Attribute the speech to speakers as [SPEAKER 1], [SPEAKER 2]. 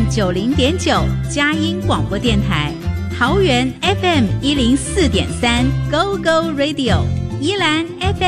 [SPEAKER 1] 90.9佳音广播电台，桃园 FM 104.3 Go Go Radio， 宜兰 FM